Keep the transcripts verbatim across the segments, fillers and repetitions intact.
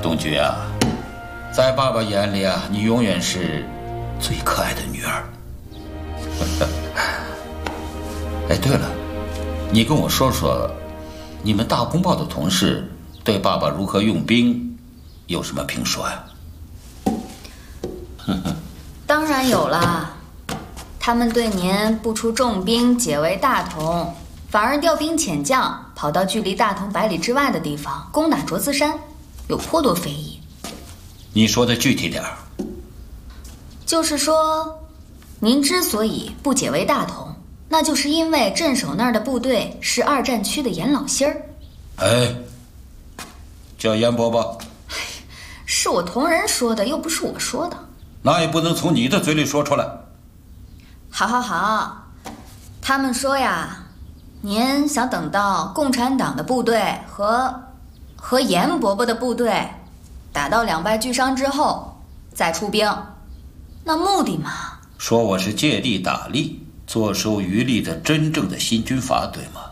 东君啊，在爸爸眼里啊，你永远是最可爱的女儿。哎，对了，你跟我说说，你们大公报的同事对爸爸如何用兵有什么评说呀？ 当然有啦，他们对您不出重兵解围大同，反而调兵遣将，跑到距离大同百里之外的地方攻打卓资山，有颇多非议。 你说的具体点儿。 就是说，您之所以不解围大同，那就是因为镇守那儿的部队是二战区的严老心儿。 哎，叫严伯伯。 是我同仁说的，又不是我说的。 那也不能从你的嘴里说出来。 好好好，他们说呀，您想等到共产党的部队和和严伯伯的部队打到两败俱伤之后再出兵，那目的嘛， 说我是借力打力，坐收渔利的真正的新军阀，对吗？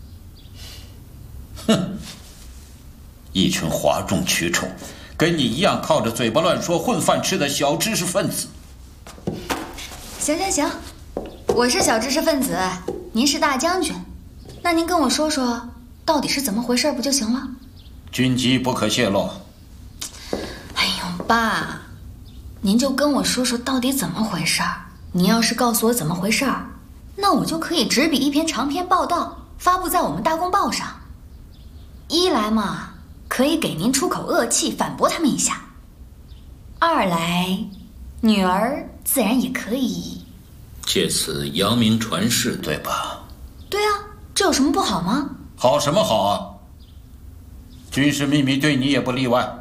哼，一群哗众取宠，跟你一样靠着嘴巴乱说混饭吃的小知识分子。 行行行，我是小知识分子，您是大将军，那您跟我说说到底是怎么回事不就行了？ 军机不可泄露。 哎呦爸，您就跟我说说到底怎么回事儿。您要是告诉我怎么回事儿，那我就可以执笔一篇长篇报道发布在我们大公报上。一来嘛，可以给您出口恶气反驳他们一下；二来，女儿自然也可以借此扬名传世，对吧？ 对啊，这有什么不好吗？ 好什么好啊？军事秘密对你也不例外。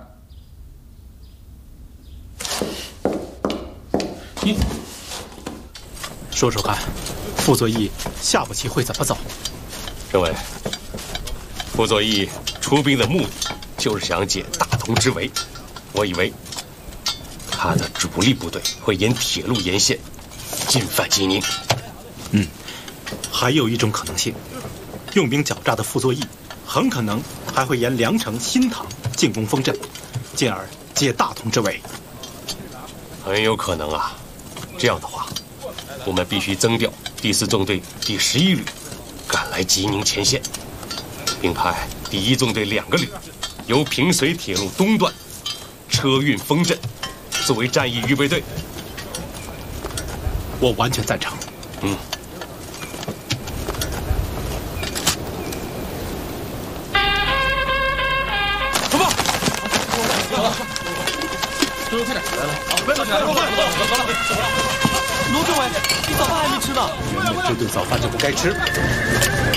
你说说看，傅作义下步棋会怎么走？ 政委，傅作义出兵的目的就是想解大同之围，我以为他的主力部队会沿铁路沿线进犯济宁。 嗯，还有一种可能性，用兵狡诈的傅作义很可能还会沿梁城、新塘进攻丰镇，进而解大同之围。 很有可能啊，这样的话，我们必须增调第四纵队第十一旅赶来济宁前线，并派第一纵队两个旅由平绥铁路东段车运丰镇，作为战役预备队。 我完全赞成。 嗯。 出发！走了，周周快点来了！好，快点，快点，快点，走了，走了。卢政委，你早饭还没吃呢。 原本这顿早饭就不该吃。